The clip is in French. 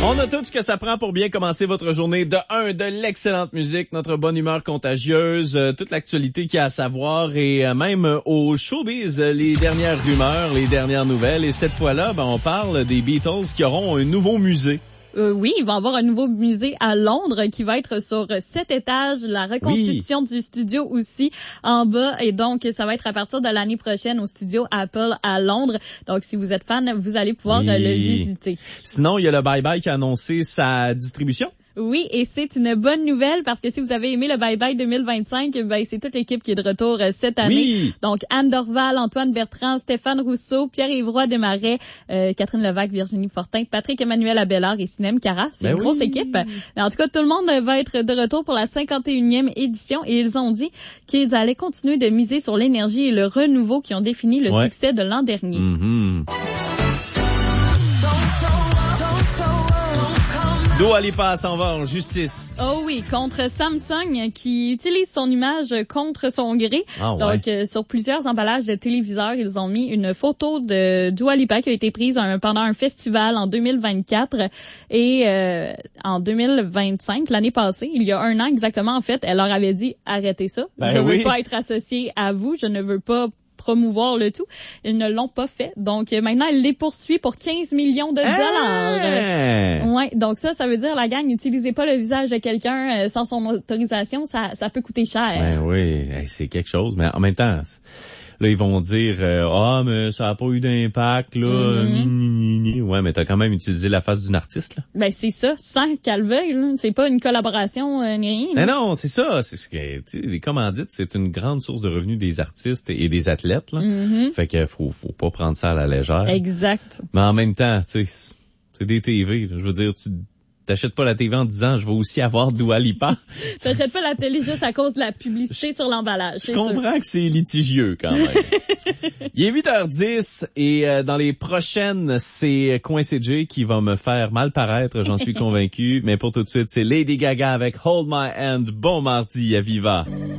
On a tout ce que ça prend pour bien commencer votre journée. De l'excellente musique, notre bonne humeur contagieuse, toute l'actualité qu'il y a à savoir et même au showbiz, les dernières rumeurs, les dernières nouvelles. Et cette fois-là, on parle des Beatles qui auront un nouveau musée. Oui, il va y avoir un nouveau musée à Londres qui va être sur 7 étages. La reconstitution du studio aussi en bas. Et donc, ça va être à partir de l'année prochaine au studio Apple à Londres. Donc, si vous êtes fan, vous allez pouvoir le visiter. Sinon, il y a le Bye Bye qui a annoncé sa distribution. Oui, et c'est une bonne nouvelle parce que si vous avez aimé le Bye Bye 2025, c'est toute l'équipe qui est de retour cette année. Oui. Donc, Anne Dorval, Antoine Bertrand, Stéphane Rousseau, Pierre-Yves Roy Desmarais, Catherine Levac, Virginie Fortin, Patrick Emmanuel Abellard et Sinem Cara. C'est une grosse équipe. Mais en tout cas, tout le monde va être de retour pour la 51e édition et ils ont dit qu'ils allaient continuer de miser sur l'énergie et le renouveau qui ont défini le succès de l'an dernier. Mm-hmm. Dua Lipa s'en va en justice. Oh oui, contre Samsung qui utilise son image contre son gré. Donc, sur plusieurs emballages de téléviseurs, ils ont mis une photo de Dua Lipa qui a été prise pendant un festival en 2024 et en 2025, l'année passée, il y a un an exactement, en fait, elle leur avait dit « Arrêtez ça, je veux pas être associée à vous, je ne veux pas promouvoir le tout. » Ils ne l'ont pas fait. Donc, maintenant, elle les poursuit pour 15 millions de dollars. Ouais. Donc, ça veut dire, la gang, n'utilisez pas le visage de quelqu'un sans son autorisation. Ça peut coûter cher. Oui, c'est quelque chose. Mais en même temps, là, ils vont dire, mais ça a pas eu d'impact, là. Ouais, mais t'as quand même utilisé la face d'une artiste, là. C'est ça, sans qu'elle veuille, là. C'est pas une collaboration, ni rien. Mais non, c'est ça. C'est ce que, tu sais, les commandites, c'est une grande source de revenus des artistes et des athlètes, là. Fait que faut pas prendre ça à la légère. Exact. Mais en même temps, tu sais, c'est des TV, là. Je veux dire, tu t'achètes pas la TV en disant, je vais aussi avoir Dua Lipa. T'achètes pas la télé juste à cause de la publicité sur l'emballage. Je comprends que c'est litigieux, quand même. Il est 8h10 et dans les prochaines, c'est Coincé J qui va me faire mal paraître, j'en suis convaincu. Mais pour tout de suite, c'est Lady Gaga avec Hold My Hand. Bon mardi à Viva.